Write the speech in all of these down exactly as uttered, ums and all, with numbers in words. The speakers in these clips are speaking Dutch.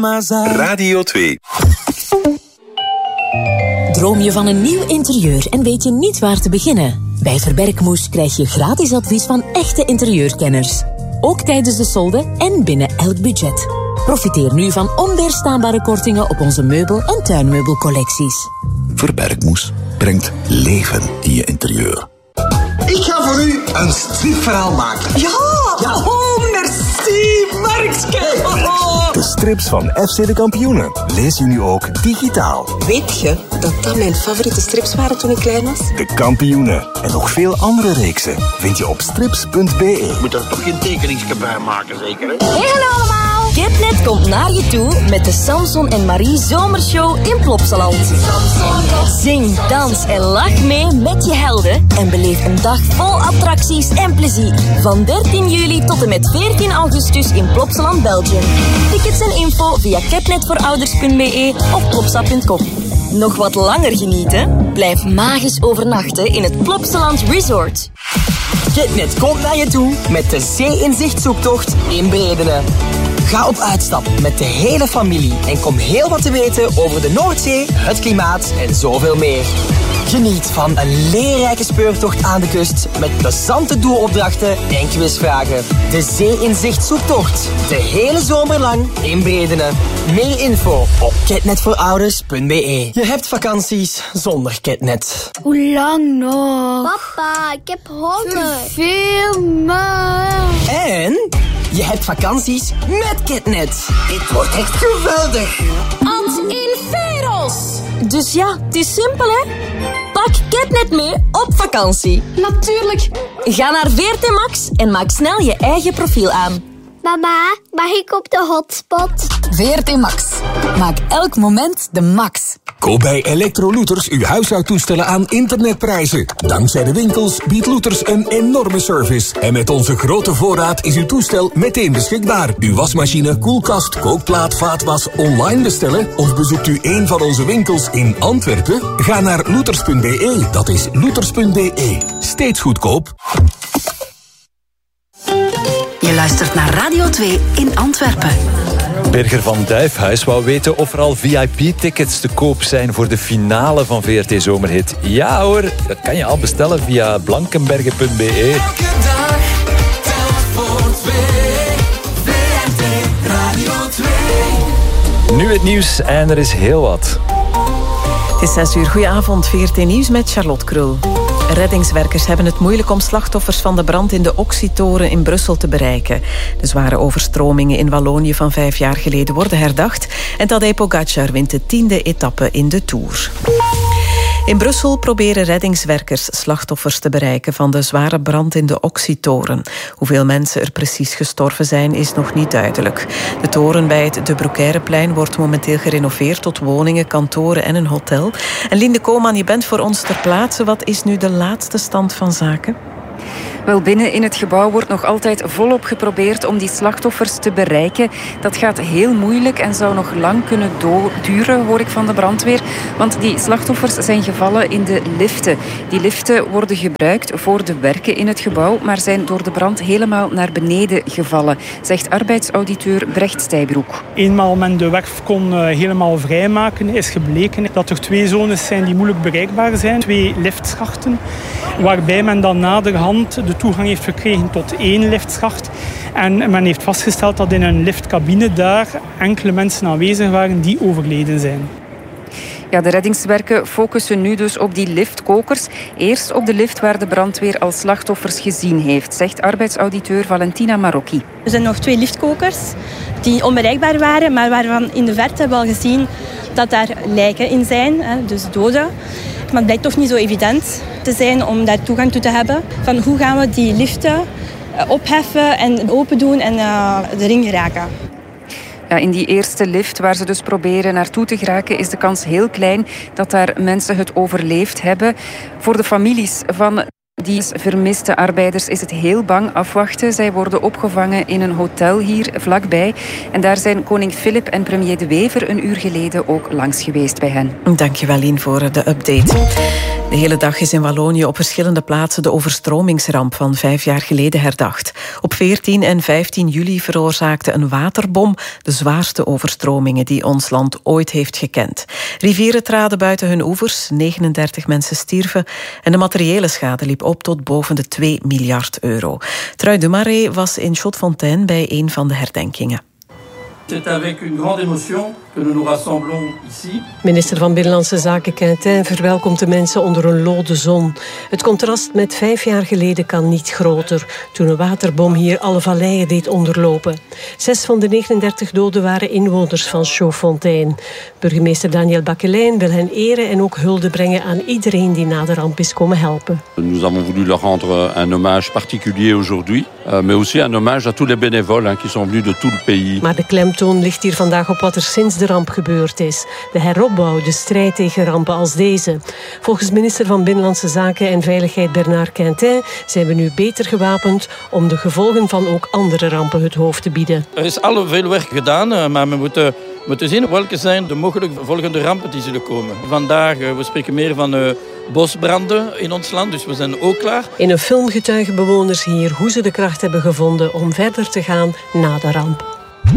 Radio twee. Droom je van een nieuw interieur en weet je niet waar te beginnen? Bij Verbergmoes krijg je gratis advies van echte interieurkenners. Ook tijdens de solde en binnen elk budget. Profiteer nu van onweerstaanbare kortingen op onze meubel- en tuinmeubelcollecties. Verbergmoes brengt leven in je interieur. Ik ga voor u een stripverhaal maken. Ja! ja. Oh, merci, Markske! Oh. De strips van F C de Kampioenen lees je nu ook digitaal. Weet je dat dat mijn favoriete strips waren toen ik klein was? De Kampioenen en nog veel andere reeksen vind je op strips punt b e. Moet er toch geen tekeningsje bij maken, zeker? Hè? Hey, hallo allemaal! Kidnet komt naar je toe met de Samson en Marie Zomershow in Plopsaland. Zing, dans en lach mee met je helden en beleef een dag vol attracties en plezier. Van dertien juli tot en met veertien augustus in Plopsaland, Belgium. Tickets en info via kidnetvoorouders punt b e of plopsa punt com. Nog wat langer genieten? Blijf magisch overnachten in het Plopsaland Resort. Kidnet komt naar je toe met de Zee-inzicht-zoektocht in Bredene. Ga op uitstap met de hele familie en kom heel wat te weten over de Noordzee, het klimaat en zoveel meer. Geniet van een leerrijke speurtocht aan de kust met plezante doelopdrachten en quizvragen. De Zee-inzicht-zoektocht. De hele zomer lang in Bredene. Meer info op kidnetvoorouders punt b e. Je hebt vakanties zonder Kidnet. Hoe lang nog? Papa, ik heb honger. Veel maar. En je hebt vakanties met Kidnet. Dit wordt echt geweldig. Ans in Veros. Dus ja, het is simpel hè. Pak Kidnet mee op vakantie. Natuurlijk. Ga naar V R T Max en maak snel je eigen profiel aan. Mama, mag ik op de hotspot? V R T Max. Maak elk moment de max. Koop bij Electrolooters uw huishoudtoestellen aan internetprijzen. Dankzij de winkels biedt Looters een enorme service. En met onze grote voorraad is uw toestel meteen beschikbaar. Uw wasmachine, koelkast, kookplaat, vaatwas online bestellen? Of bezoekt u een van onze winkels in Antwerpen? Ga naar looters punt b e. Dat is looters punt b e. Steeds goedkoop. Je luistert naar Radio twee in Antwerpen. Birger van Dijfhuis wou weten of er al V I P-tickets te koop zijn voor de finale van V R T Zomerhit. Ja hoor, dat kan je al bestellen via blankenbergen punt b e. Elke dag telt voor twee. V R T Radio twee. Nu het nieuws en er is heel wat. Het is zes uur. Goedenavond, V R T Nieuws met Charlotte Krul. Reddingswerkers hebben het moeilijk om slachtoffers van de brand in de Oxytoren in Brussel te bereiken. De zware overstromingen in Wallonië van vijf jaar geleden worden herdacht en Tadej Pogačar wint de tiende etappe in de Tour. In Brussel proberen reddingswerkers slachtoffers te bereiken van de zware brand in de Oxytoren. Hoeveel mensen er precies gestorven zijn is nog niet duidelijk. De toren bij het De Broekeireplein wordt momenteel gerenoveerd tot woningen, kantoren en een hotel. En Linde Koman, je bent voor ons ter plaatse. Wat is nu de laatste stand van zaken? Wel, binnen in het gebouw wordt nog altijd volop geprobeerd om die slachtoffers te bereiken. Dat gaat heel moeilijk en zou nog lang kunnen do- duren, hoor ik van de brandweer. Want die slachtoffers zijn gevallen in de liften. Die liften worden gebruikt voor de werken in het gebouw, maar zijn door de brand helemaal naar beneden gevallen, zegt arbeidsauditeur Brecht Stijbroek. Eenmaal men de werf kon uh, helemaal vrijmaken, is gebleken dat er twee zones zijn die moeilijk bereikbaar zijn. Twee liftschachten, waarbij men dan naderhand de toegang heeft gekregen tot één liftschacht. En men heeft vastgesteld dat in een liftcabine daar enkele mensen aanwezig waren die overleden zijn. Ja, de reddingswerken focussen nu dus op die liftkokers. Eerst op de lift waar de brandweer al slachtoffers gezien heeft, zegt arbeidsauditeur Valentina Marocchi. Er zijn nog twee liftkokers die onbereikbaar waren, maar waarvan in de verte hebben we al gezien dat daar lijken in zijn, dus doden. Maar het blijkt toch niet zo evident te zijn om daar toegang toe te hebben. Van hoe gaan we die liften opheffen en open doen en uh, erin geraken. Ja, in die eerste lift waar ze dus proberen naartoe te geraken is de kans heel klein dat daar mensen het overleefd hebben. Voor de families van die vermiste arbeiders is het heel bang afwachten. Zij worden opgevangen in een hotel hier vlakbij. En daar zijn koning Filip en premier De Wever een uur geleden ook langs geweest bij hen. Dankjewel, Lien, voor de update. De hele dag is in Wallonië op verschillende plaatsen de overstromingsramp van vijf jaar geleden herdacht. Op veertien en vijftien juli veroorzaakte een waterbom de zwaarste overstromingen die ons land ooit heeft gekend. Rivieren traden buiten hun oevers, negenendertig mensen stierven en de materiële schade liep op tot boven de twee miljard euro. Trui de Marais was in Chaudefontaine bij een van de herdenkingen. C'est avec une grande émotion que nous nous rassemblons ici. Minister van Binnenlandse Zaken Quintin verwelkomt de mensen onder een lode zon. Het contrast met vijf jaar geleden kan niet groter, toen een waterbom hier alle valleien deed onderlopen. Zes van de negenendertig doden waren inwoners van Chaudefontaine. Burgemeester Daniel Bakelijn wil hen eren en ook hulde brengen aan iedereen die na de ramp is komen helpen. Nous avons voulu leur rendre un hommage particulier aujourd'hui, mais aussi un hommage à tous les bénévoles qui sont venus de tout le pays. Maar de klemtoon ligt hier vandaag op wat er sinds de ramp gebeurd is. De heropbouw, de strijd tegen rampen als deze. Volgens minister van Binnenlandse Zaken en Veiligheid Bernard Quintin zijn we nu beter gewapend om de gevolgen van ook andere rampen het hoofd te bieden. Er is al veel werk gedaan, maar we moeten, moeten zien welke zijn de mogelijke volgende rampen die zullen komen. Vandaag, we spreken meer van uh, bosbranden in ons land, dus we zijn ook klaar. In een film getuigen bewoners hier hoe ze de kracht hebben gevonden om verder te gaan na de ramp.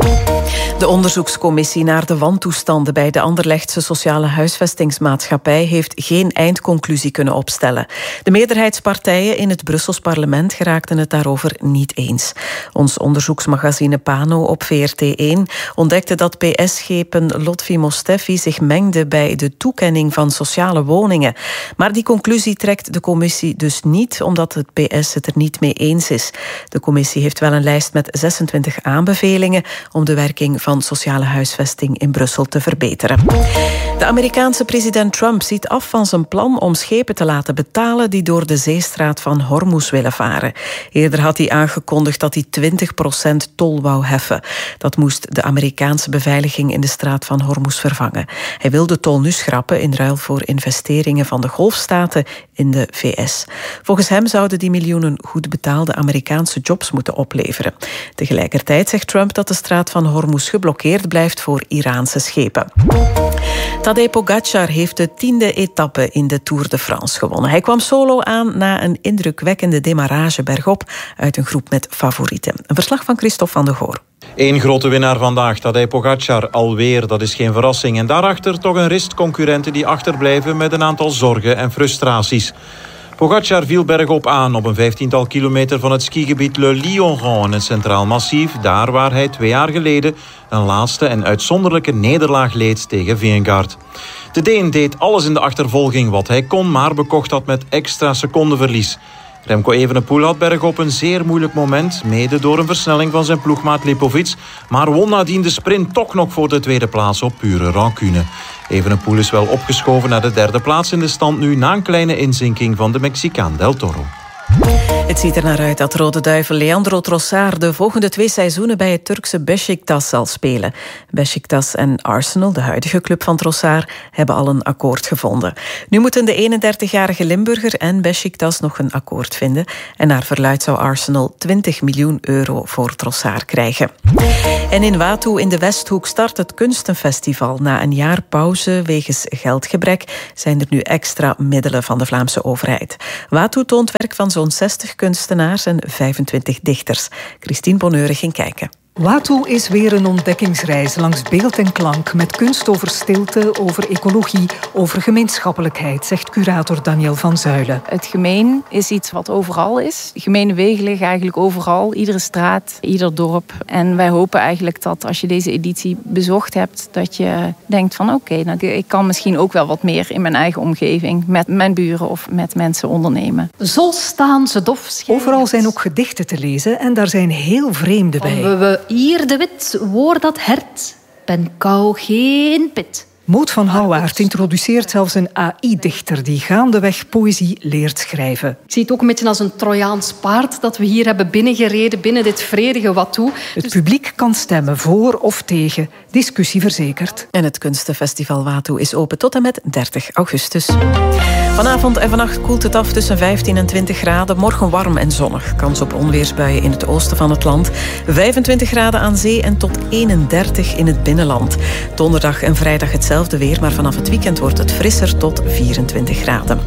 De onderzoekscommissie naar de wantoestanden bij de Anderlechtse Sociale Huisvestingsmaatschappij heeft geen eindconclusie kunnen opstellen. De meerderheidspartijen in het Brussels parlement geraakten het daarover niet eens. Ons onderzoeksmagazine Pano op V R T één ontdekte dat P S-schepen Lotfi Mostefi zich mengde bij de toekenning van sociale woningen. Maar die conclusie trekt de commissie dus niet, omdat het P S het er niet mee eens is. De commissie heeft wel een lijst met zesentwintig aanbevelingen om de werking van sociale huisvesting in Brussel te verbeteren. De Amerikaanse president Trump ziet af van zijn plan om schepen te laten betalen die door de zeestraat van Hormuz willen varen. Eerder had hij aangekondigd dat hij twintig procent tol wou heffen. Dat moest de Amerikaanse beveiliging in de straat van Hormuz vervangen. Hij wil de tol nu schrappen in ruil voor investeringen van de golfstaten in de V S. Volgens hem zouden die miljoenen goed betaalde Amerikaanse jobs moeten opleveren. Tegelijkertijd zegt Trump dat de straat van Hormuz geblokkeerd blijft voor Iraanse schepen. Tadej Pogačar heeft de tiende etappe in de Tour de France gewonnen. Hij kwam solo aan na een indrukwekkende demarrage bergop uit een groep met favorieten. Een verslag van Christophe van de Goor. Eén grote winnaar vandaag, Tadej Pogačar, alweer, dat is geen verrassing. En daarachter toch een rist concurrenten die achterblijven met een aantal zorgen en frustraties. Pogačar viel bergop aan op een vijftiental kilometer van het skigebied Le Lion in het Centraal Massief, daar waar hij twee jaar geleden een laatste en uitzonderlijke nederlaag leed tegen Vingegaard. De Deen deed alles in de achtervolging wat hij kon, maar bekocht dat met extra secondenverlies. Remco Evenepoel had bergop een zeer moeilijk moment, mede door een versnelling van zijn ploegmaat Lipovic, maar won nadien de sprint toch nog voor de tweede plaats op pure rancune. Evenepoel is wel opgeschoven naar de derde plaats in de stand nu na een kleine inzinking van de Mexicaan Del Toro. Het ziet er naar uit dat Rode Duivel Leandro Trossard de volgende twee seizoenen bij het Turkse Beşiktaş zal spelen. Beşiktaş en Arsenal, de huidige club van Trossard, hebben al een akkoord gevonden. Nu moeten de eenendertigjarige Limburger en Beşiktaş nog een akkoord vinden. En naar verluidt zou Arsenal twintig miljoen euro voor Trossard krijgen. En in Watu in de Westhoek start het Kunstenfestival. Na een jaar pauze wegens geldgebrek zijn er nu extra middelen van de Vlaamse overheid. Watu toont werk van zo'n zestig kunstenaars en vijfentwintig dichters. Christine Bonheur ging kijken. Watu is weer een ontdekkingsreis langs beeld en klank met kunst over stilte, over ecologie, over gemeenschappelijkheid, zegt curator Daniel van Zuilen. Het gemeen is iets wat overal is. Gemene wegen liggen eigenlijk overal, iedere straat, ieder dorp. En wij hopen eigenlijk dat als je deze editie bezocht hebt, dat je denkt van oké, okay, nou, ik kan misschien ook wel wat meer in mijn eigen omgeving met mijn buren of met mensen ondernemen. Zo staan ze dof schijnend. Overal zijn ook gedichten te lezen en daar zijn heel vreemde bij. We, we, hier de wit, woord dat hert, ben kou geen pit. Maud van Houwaert introduceert zelfs een A I-dichter die gaandeweg poëzie leert schrijven. Ik zie het ook een beetje als een Trojaans paard dat we hier hebben binnengereden binnen dit vredige Watu. Het publiek kan stemmen voor of tegen, discussie verzekerd. En het Kunstenfestival Watu is open tot en met dertig augustus. Vanavond en vannacht koelt het af tussen vijftien en twintig graden. Morgen warm en zonnig. Kans op onweersbuien in het oosten van het land. vijfentwintig graden aan zee en tot eenendertig in het binnenland. Donderdag en vrijdag hetzelfde weer, maar vanaf het weekend wordt het frisser tot vierentwintig graden.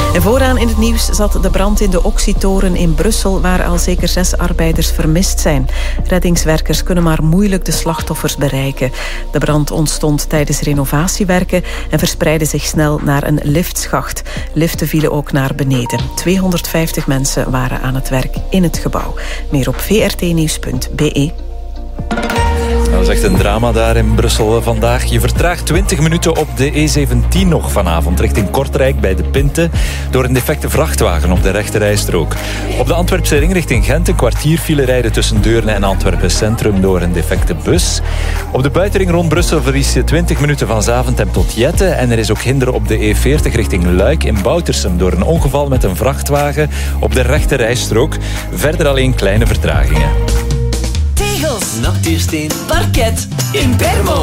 En vooraan in het nieuws zat de brand in de Oxytoren in Brussel, waar al zeker zes arbeiders vermist zijn. Reddingswerkers kunnen maar moeilijk de slachtoffers bereiken. De brand ontstond tijdens renovatiewerken en verspreidde zich snel naar een liftschacht. Liften vielen ook naar beneden. tweehonderdvijftig mensen waren aan het werk in het gebouw. Meer op v r t nieuws punt b e. Dat is echt een drama daar in Brussel vandaag. Je vertraagt twintig minuten op de E zeventien nog vanavond richting Kortrijk bij de Pinte door een defecte vrachtwagen op de rechterrijstrook. Op de Antwerpse ring richting Gent een kwartier file rijden tussen Deurne en Antwerpen Centrum door een defecte bus. Op de buitenring rond Brussel verlies je twintig minuten van Zaventem tot Jette en er is ook hinder op de E veertig richting Luik in Boutersum door een ongeval met een vrachtwagen op de rechterrijstrook. Verder alleen kleine vertragingen. Tegels, natuursteen, parket, in Bermo.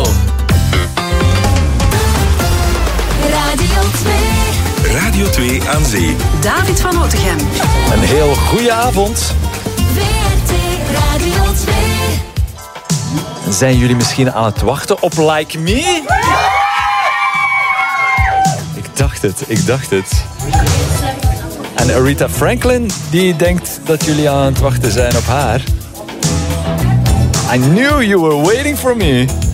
Radio twee. Radio twee aan zee. David van Otegem. Een heel goede avond. V R T Radio twee. Zijn jullie misschien aan het wachten op Like Me? Ik dacht het, ik dacht het. En Aretha Franklin, die denkt dat jullie aan het wachten zijn op haar. I knew you were waiting for me.